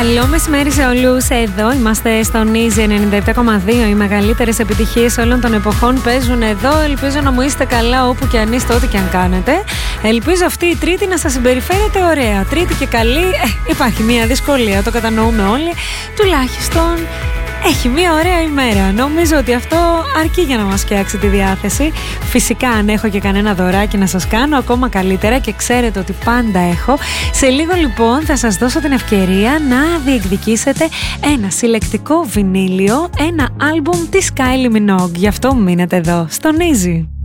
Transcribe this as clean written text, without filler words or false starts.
Καλό μεσημέρι σε όλους. Εδώ είμαστε στον Easy 97,2. Οι μεγαλύτερες επιτυχίες όλων των εποχών παίζουν εδώ. Ελπίζω να μου είστε καλά όπου και αν είστε, ό,τι και αν κάνετε. Ελπίζω αυτή η Τρίτη να σας συμπεριφέρετε ωραία. Τρίτη και καλή. Υπάρχει μια δυσκολία, το κατανοούμε όλοι. Τουλάχιστον έχει μια ωραία ημέρα. Νομίζω ότι αυτό αρκεί για να μας φτιάξει τη διάθεση. Φυσικά αν έχω και κανένα δωράκι να σας κάνω, ακόμα καλύτερα, και ξέρετε ότι πάντα έχω. Σε λίγο λοιπόν θα σας δώσω την ευκαιρία να διεκδικήσετε ένα συλλεκτικό βινίλιο, ένα άλμπουμ της Kylie Minogue. Γι' αυτό μείνετε εδώ στον Easy.